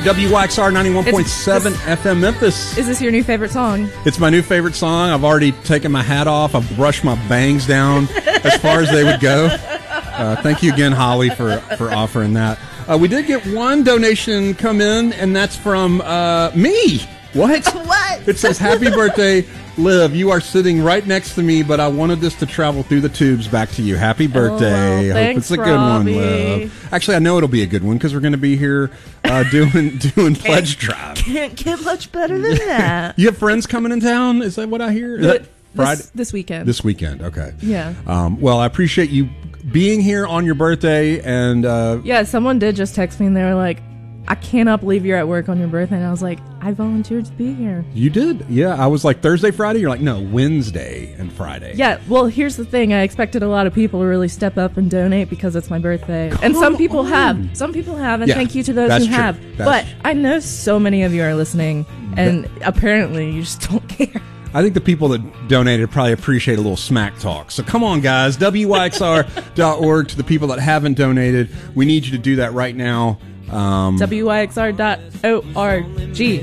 WYXR 91.7 FM Memphis. Is this your new favorite song? It's my new favorite song. I've already taken my hat off. I've brushed my bangs down as far as they would go. Thank you again, Holly, for offering that. We did get one donation come in, and that's from me. What? What? It says, happy birthday, Liv. You are sitting right next to me, but I wanted this to travel through the tubes back to you. Happy birthday. Oh, Hope it's a good Robbie. one, Liv. Actually, I know it'll be a good one because we're going to be here doing Pledge Drive. Can't get much better than that. You have friends coming in town? Is that what I hear? Is that Friday? This weekend. This weekend, okay. Yeah. Well, I appreciate you being here on your birthday. And yeah, someone did just text me and they were like, I cannot believe you're at work on your birthday. And I was like, I volunteered to be here. You did? Yeah, I was like, Thursday, Friday? You're like, no, Wednesday and Friday. Yeah, well, here's the thing. I expected a lot of people to really step up and donate because it's my birthday. And some people have. Some people have, and Yeah, thank you to those that's who true. have. That's But I know so many of you are listening, and apparently you just don't care. I think the people that donated probably appreciate a little smack talk. So come on, guys. WYXR.org to the people that haven't donated. We need you to do that right now. WYXR.org.